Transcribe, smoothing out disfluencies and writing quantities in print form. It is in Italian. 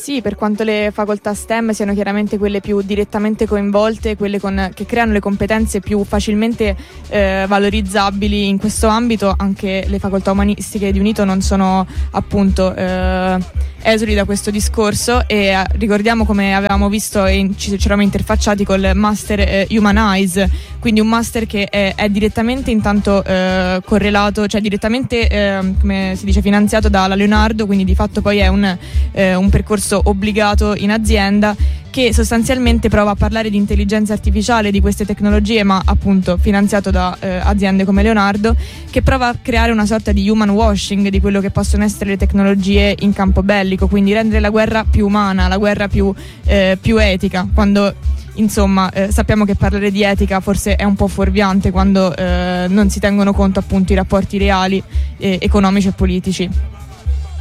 Sì, per quanto le facoltà STEM siano chiaramente quelle più direttamente coinvolte, quelle che creano le competenze più facilmente valorizzabili in questo ambito, anche le facoltà umanistiche di UNITO non sono appunto esuli da questo discorso, e ricordiamo, come avevamo visto e ci eravamo interfacciati col Master Humanize, quindi un master che è direttamente intanto correlato, cioè direttamente come si dice finanziato dalla Leonardo, quindi di fatto poi è un percorso obbligato in azienda, che sostanzialmente prova a parlare di intelligenza artificiale, di queste tecnologie, ma appunto finanziato da aziende come Leonardo, che prova a creare una sorta di human washing di quello che possono essere le tecnologie in campo bellico, quindi rendere la guerra più umana, la guerra più etica, quando insomma sappiamo che parlare di etica forse è un po' fuorviante quando non si tengono conto appunto i rapporti reali economici e politici.